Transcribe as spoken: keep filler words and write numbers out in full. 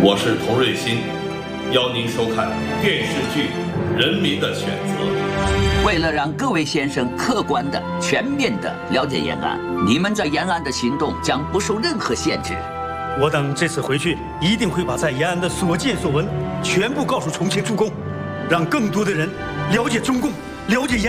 我是童瑞欣，邀您收看电视剧《人民的选择》。 为了让各位先生客观的、全面的了解延安，你们在延安的行动将不受任何限制。 我等这次回去，一定会把在延安的所见所闻全部告诉重庆诸公，让更多的人了解中共，了解延安。